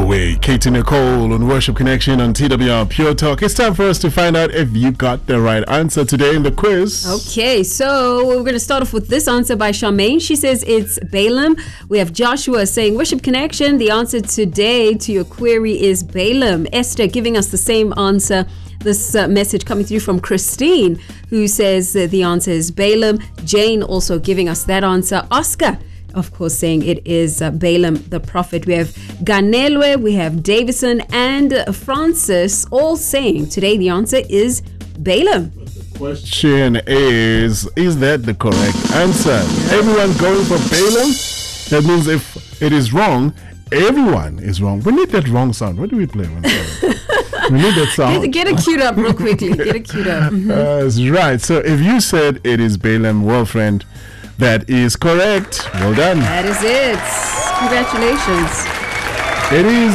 way. Katie Nicole on Worship Connection on TWR Pure Talk. It's time for us to find out if you got the right answer today in the quiz. Okay, so we're going to start off with this answer by Charmaine. She says it's Balaam. We have Joshua saying Worship Connection. The answer today to your query is Balaam. Esther giving us the same answer. This message coming through from Christine, who says the answer is Balaam. Jane also giving us that answer. Oscar, of course, saying it is Balaam the prophet. We have Ganelwe, we have Davison, and Francis all saying today the answer is Balaam. The question is that the correct answer? Everyone going for Balaam? That means if it is wrong, everyone is wrong. We need that wrong sound. What do we play? We need that sound. Get it queued up real quickly. Get it queued up. That's right. So if you said it is Balaam, well, friend, that is correct. Well done. That is it. Congratulations. It is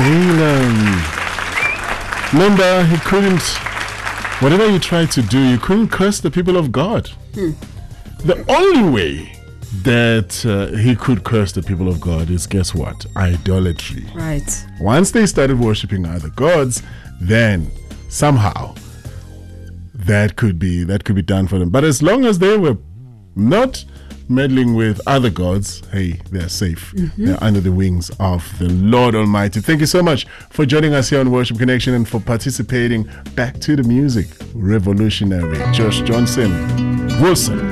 Balaam. Remember, he couldn't, whatever you tried to do, you couldn't curse the people of God. The only way that he could curse the people of God is, guess what? Idolatry. Right. Once they started worshiping other gods, then somehow that could be done for them. But as long as they were not meddling with other gods, hey, they're safe. They're under the wings of the Lord Almighty. Thank you so much for joining us here on Worship Connection and for participating. Back to the music. Revolutionary Josh Johnson Wilson.